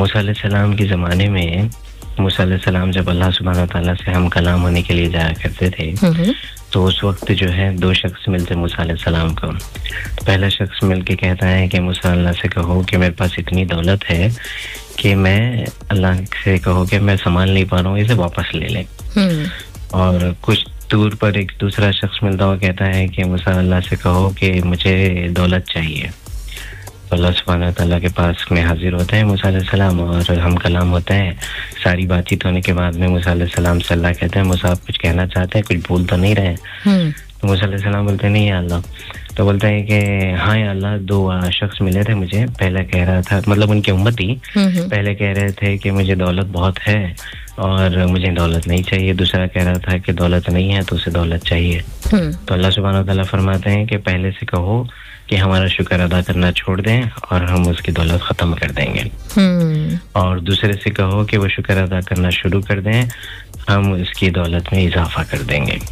موسیٰ علیہ السلام کے زمانے میں موسیٰ علیہ السلام جب اللہ سبحانہ تعالیٰ سے ہم کلام ہونے کے لیے جایا کرتے تھے تو اس وقت جو ہے 2 شخص ملتے موسیٰ علیہ السلام کو. پہلا شخص مل کے کہتا ہے کہ موسیٰ اللہ سے کہو کہ میرے پاس اتنی دولت ہے کہ میں اللہ سے کہو کہ میں سنبھال نہیں پا رہا ہوں, اسے واپس لے لیں. اور کچھ دور پر ایک دوسرا شخص ملتا ہوا کہتا ہے کہ موسیٰ اللہ سے کہو کہ مجھے دولت چاہیے. اللہ سبحانہ تعالیٰ کے پاس میں حاضر ہوتا ہے موسیٰ علیہ السلام اور ہم کلام ہوتا ہے. ساری بات چیت ہونے کے بعد میں موسیٰ علیہ السلام سے اللہ کہتے ہیں موسیٰ آپ کچھ کہنا چاہتے ہیں, کچھ بھول تو نہیں رہے؟ تو موسیٰ علیہ السلام بولتے ہیں نہیں یا اللہ. تو بولتے ہیں کہ ہاں یا اللہ 2 شخص ملے تھے مجھے, پہلا کہہ رہا تھا مطلب ان کی امتی پہلے کہہ رہے تھے کہ مجھے دولت بہت ہے اور مجھے دولت نہیں چاہیے, دوسرا کہہ رہا تھا کہ دولت نہیں ہے تو اسے دولت چاہیے. تو اللہ سبحانہ تعالیٰ فرماتے ہیں کہ پہلے سے کہو کہ ہمارا شکر ادا کرنا چھوڑ دیں اور ہم اس کی دولت ختم کر دیں گے, اور دوسرے سے کہو کہ وہ شکر ادا کرنا شروع کر دیں, ہم اس کی دولت میں اضافہ کر دیں گے.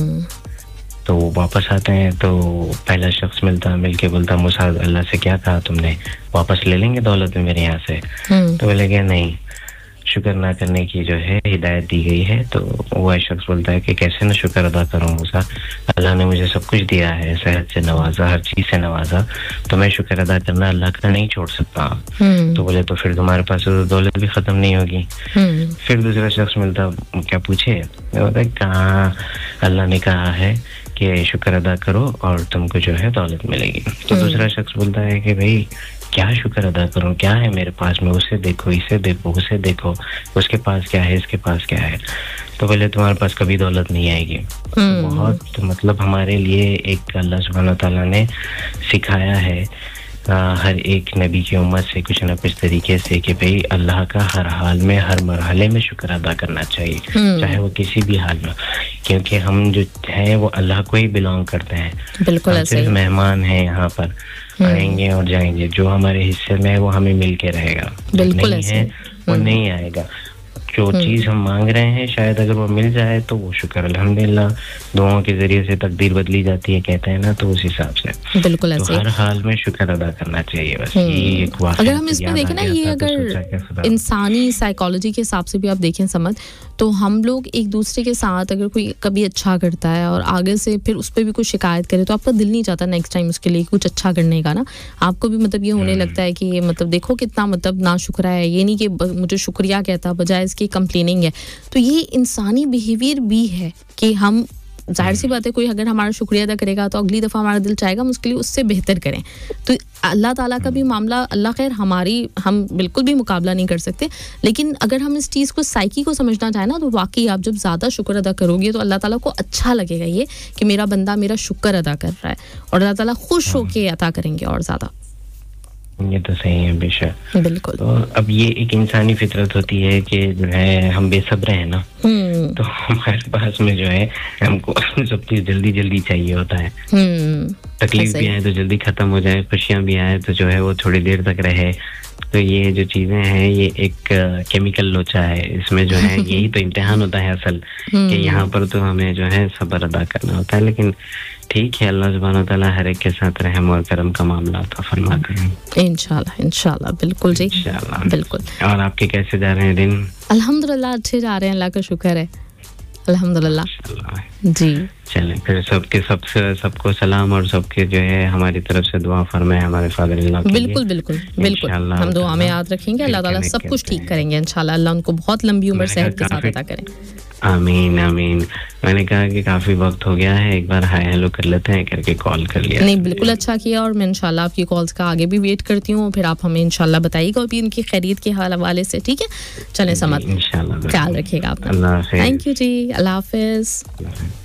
تو وہ واپس آتے ہیں تو پہلا شخص مل کے بولتا موسیٰ اللہ سے کیا کہا تم نے, واپس لے لیں گے دولت میں میرے یہاں سے؟ تو بولے کہ نہیں, شکر نہ کرنے کی جو ہے ہدایت دی گئی ہے. تو وہ شخص بولتا ہے کہ کیسے نہ شکر ادا کروں موسیٰ, اللہ نے مجھے سب کچھ دیا ہے, صحت سے نوازا, ہر چیز سے نوازا, تو میں شکر ادا کرنا اللہ کا نہیں چھوڑ سکتا. تو بولے تو پھر تمہارے پاس دولت بھی ختم نہیں ہوگی. پھر دوسرا شخص ملتا, کیا پوچھے؟ کہاں اللہ نے کہا ہے کہ شکر ادا کرو اور تم کو جو ہے دولت ملے گی. تو دوسرا شخص بولتا ہے کہ بھائی کیا شکر ادا کروں, کیا ہے میرے پاس میں, اسے دیکھو, اسے دیکھو, اسے دیکھو, اس کے پاس کیا ہے, اس کے پاس کیا ہے. تو بولے تمہارے پاس کبھی دولت نہیں آئے گی. بہت مطلب ہمارے لیے ایک اللہ سبحانہ تعالیٰ نے سکھایا ہے ہر ایک نبی کی امت سے کچھ نہ کچھ طریقے سے کہ بھئی اللہ کا ہر حال میں, ہر مرحلے میں شکر ادا کرنا چاہیے, چاہے وہ کسی بھی حال میں, کیونکہ ہم جو ہیں وہ اللہ کو ہی بلانگ کرتے ہیں. بالکل ایسے مہمان ہیں یہاں پر, آئیں گے اور جائیں گے, جو ہمارے حصے میں ہے وہ ہمیں مل کے رہے گا, بالکل نہیں ہے وہ نہیں آئے گا. جو چیز ہم مانگ رہے ہیں شاید اگر وہ مل جائے تو وہ شکر الحمدللہ, دعاؤں کے ذریعے سے تقدیر بدلی جاتی ہے کہتے ہیں نا, تو اس حساب سے بالکل ایسے ہر حال میں شکر ادا کرنا چاہیے. بس یہ ایک واقعہ اگر ہم اس میں دیکھیں نا, یہ اگر انسانی سائیکالوجی کے حساب سے بھی آپ دیکھیں سمجھ, تو ہم لوگ ایک دوسرے کے ساتھ اگر کوئی کبھی اچھا کرتا ہے اور آگے سے پھر اس پہ بھی کوئی شکایت کرے تو آپ کا دل نہیں چاہتا نیکسٹ ٹائم اس کے لیے کچھ اچھا کرنے کا نا. آپ کو بھی مطلب یہ ہونے لگتا ہے کہ یہ مطلب دیکھو کتنا مطلب ناشکرا ہے, یہ نہیں کہ مجھے شکریہ کہتا بجائے اس کی کمپلیننگ ہے. تو یہ انسانی بیہیویئر بھی ہے کہ ہم ظاہر سی بات ہے کوئی اگر ہمارا شکریہ ادا کرے گا تو اگلی دفعہ ہمارا دل چاہے گا ہم اس کے لیے اس سے بہتر کریں. تو اللہ تعالیٰ کا بھی معاملہ, اللہ خیر ہم بالکل بھی مقابلہ نہیں کر سکتے, لیکن اگر ہم اس چیز کو سائیکی کو سمجھنا چاہیں نا تو واقعی آپ جب زیادہ شکر ادا کرو گے تو اللہ تعالیٰ کو اچھا لگے گا یہ کہ میرا بندہ میرا شکر ادا کر رہا ہے, اور اللہ تعالیٰ خوش ہو کے عطا کریں گے اور زیادہ. یہ تو صحیح ہے بے شک, بالکل. تو اب یہ ایک انسانی فطرت ہوتی ہے کہ جو ہے ہم بے صبر ہیں نا, تو ہمارے پاس میں جو ہے ہم کو سب چیز جلدی جلدی چاہیے ہوتا ہے. تکلیف بھی آئے تو جلدی ختم ہو جائے, خوشیاں بھی آئے تو جو ہے وہ تھوڑی دیر تک رہے. تو یہ جو چیزیں ہیں یہ ایک کیمیکل لوچا ہے, اس میں جو ہے یہی تو امتحان ہوتا ہے اصل, کہ یہاں پر تو ہمیں جو ہے صبر ادا کرنا ہوتا ہے. لیکن ٹھیک ہے, اللہ سبحانہ تعالیٰ ہر ایک کے ساتھ رحم اور کرم کا معاملہ عطا فرماتے ہیں انشاءاللہ. بالکل جی, بالکل. اور آپ کے کیسے جا رہے ہیں دن؟ الحمدللہ اچھے جا رہے ہیں, اللہ کا شکر ہے, الحمدللہ. جی چلیں پھر سب کو سلام, اور سب کے جو ہے ہماری طرف سے دعا فرمائے ہمارے فادر اللہ کے لیے. بالکل ہم دعا میں یاد رکھیں گے, اللہ تعالیٰ سب کچھ ٹھیک کریں گے انشاءاللہ. اللہ ان کو بہت لمبی عمر صحت کے ساتھ عطا کریں. آمین آمین. میں نے کہا کہ کافی وقت ہو گیا ہے, ایک بار ہائی ہیلو کر لیتے ہیں, کر کے کال کر لیا. نہیں بالکل اچھا کیا, اور میں انشاءاللہ آپ کی کالز کا آگے بھی ویٹ کرتی ہوں, پھر آپ ہمیں انشاءاللہ بتائیے گا بھی ان کی خیریت کے حوالے سے. ٹھیک ہے, چلیں سمجھ, انشاءاللہ خیال رکھیے گا اپنا. اللہ حافظ. تھینک یو جی, اللہ حافظ.